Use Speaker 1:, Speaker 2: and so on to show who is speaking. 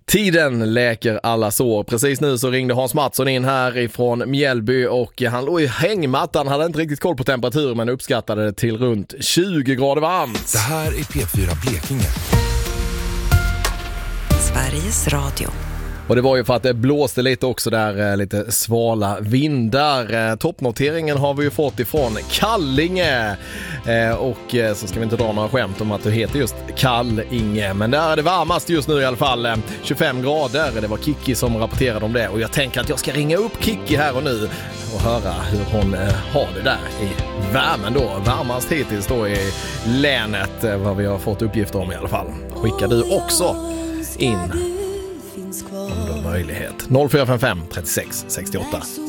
Speaker 1: Tiden läker alla sår. Precis nu så ringde Hans Mattsson in här ifrån Mjällby och han låg i hängmattan, hade inte riktigt koll på temperaturen men uppskattade det till runt 20 grader varmt.
Speaker 2: Det här är P4 Blekinge.
Speaker 3: Sveriges Radio.
Speaker 1: Och det var ju för att det blåste lite också där, lite svala vindar. Toppnoteringen har vi ju fått ifrån Kallinge. Och så ska vi inte dra några skämt om att det heter just Kallinge. Men där är det varmast just nu i alla fall. 25 grader. Det var Kiki som rapporterade om det. Och jag tänker att jag ska ringa upp Kiki här och nu och höra hur hon har det där i värmen då. Varmast hittills då i länet, vad vi har fått uppgifter om i alla fall. Skickar du också in under möjlighet. 0455 36 68